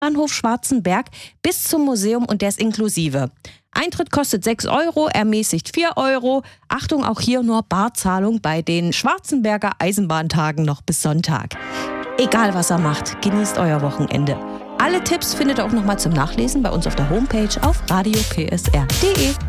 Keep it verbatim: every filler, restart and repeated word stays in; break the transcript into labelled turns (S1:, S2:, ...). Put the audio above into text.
S1: Bahnhof Schwarzenberg bis zum Museum und der ist inklusive. Eintritt kostet sechs Euro, ermäßigt vier Euro. Achtung, auch hier nur Barzahlung bei den Schwarzenberger Eisenbahntagen noch bis Sonntag. Egal was er macht, genießt euer Wochenende. Alle Tipps findet ihr auch nochmal zum Nachlesen bei uns auf der Homepage auf radio p s r punkt d e.